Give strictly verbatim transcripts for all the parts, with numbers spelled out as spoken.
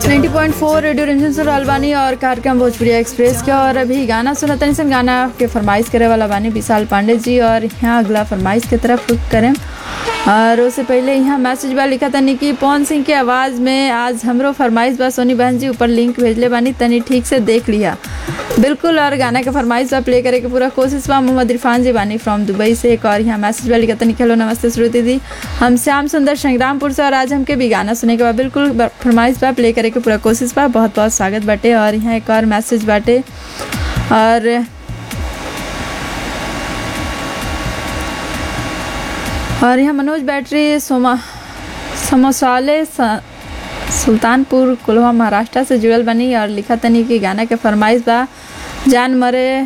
नब्बे पॉइंट चार रेडियो रंजन सुर अलबानी और कार्यक्रम भोजपुरी एक्सप्रेस के। और अभी गाना सुना तनी सन गाना के फरमाइश करे वाला बानी विशाल पांडे जी। और यहाँ अगला फरमाइश की तरफ रुख करें और उससे पहले यहाँ मैसेज बा लिखा तनी कि पवन सिंह के आवाज़ में आज हमरो फरमाइश बा सोनी बहन जी, ऊपर लिंक भेजले बानी तनी ठीक से देख लिया। बिल्कुल। और गाना के फरमाइश बा प्ले करे के पूरा कोशिश बा। मोहम्मद इरफान जी बानी फ्रॉम दुबई से। एक और यहाँ मैसेज बा लिखा तनी हेलो नमस्ते श्रुति दी, हम श्याम सुंदर संग्रामपुर से और आज हमके भी गाना सुने के बाद बिल्कुल फरमाइश बा प्ले करे के पूरा कोशिश बा। बहुत बहुत स्वागत बाटे। और यहाँ एक और मैसेज बाटे और और यहाँ मनोज बैटरी सोमा समोसाले सुल्तानपुर कुलवा महाराष्ट्र से जुड़ल बनी और लिखा तनी कि गाना के फरमाइश बा जान मरे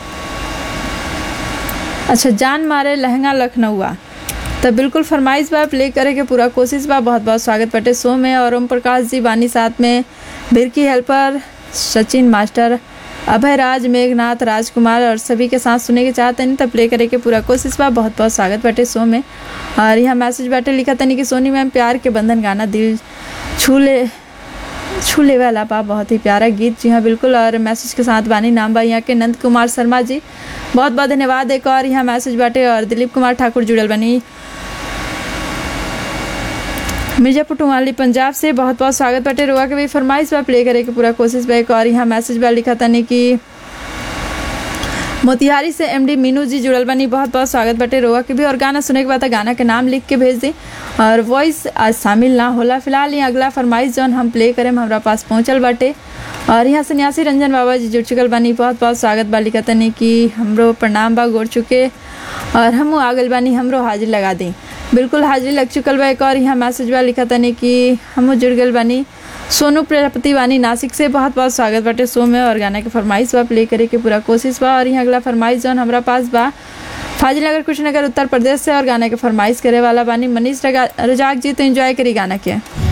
अच्छा जान मारे लहंगा लखनऊआ। तो बिल्कुल फरमाइश बा प्ले करे के पूरा कोशिश बा। बहुत बहुत स्वागत बटे शो में। और ओम प्रकाश जी बानी साथ में बिरकी हेल्पर सचिन मास्टर अभय राज मेघनाथ राजकुमार और सभी के साथ सुने के चाहते हैं तो प्ले करे के पूरा कोशिश बा। बहुत बहुत स्वागत बाटे शो में। और यहाँ मैसेज बाटे लिखा तनी कि सोनी मैम प्यार के बंधन गाना दिल छूले छूले वाला बा, बहुत ही प्यारा गीत। जी हाँ बिल्कुल। और मैसेज के साथ बानी नाम बा यहाँ के नंद कुमार शर्मा जी, बहुत बहुत धन्यवाद। एक और यहाँ मैसेज बाटे और दिलीप कुमार ठाकुर जुड़ल बनी मिर्जापुर टुमाली पंजाब से। बहुत बहुत स्वागत बाटे। रोआ के भी फरमाइश बा प्ले करे के पूरा कोशिश बा। एक और यहाँ मैसेज बा लिखा तनी कि मोतिहारी से एमडी मीनू जी जुड़ल बनी, बहुत बहुत स्वागत बाटे रोआ के भी। और गाना सुने के बाद गाना के नाम लिख के भेज दी और वॉइस आज शामिल ना होला। फिलहाल यहाँ अगला फरमाइश जौन हम प्ले करें हमारा पास पहुँचल बाटे। और यहाँ सन्यासी रंजन बाबा जी जुड़ चुकल बनी, बहुत बहुत स्वागत बा। लिखा तनी कि हमरो प्रणाम बा गोड़ चुके और हम आगल बानी हमरो हाजिर लगा दी। बिल्कुल हाजिरी लग चुकल बा। एक और यहाँ मैसेज बा लिखा तनी कि हम जुड़ गल बानी सोनू प्रजापति वानी नासिक से, बहुत बहुत स्वागत बाटे शो में। और गाना के फरमाइश बा प्ले करे के पूरा कोशिश बा। और यहाँ अगला फरमाइश जौन हमारा पास बा फाजिल नगर कुशीनगर उत्तर प्रदेश से और गाना के फरमाइश करे वाला बानी मनीष रजाक जी। तो एंजॉय करी गाना के।